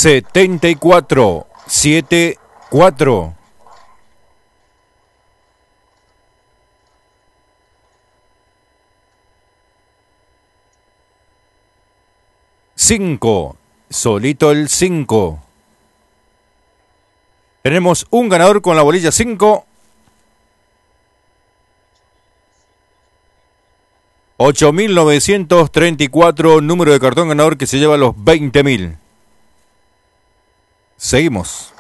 7474. 5, solito el 5. Tenemos un ganador con la bolilla 5. 8.934, número de cartón ganador que se lleva los 20.000. Seguimos.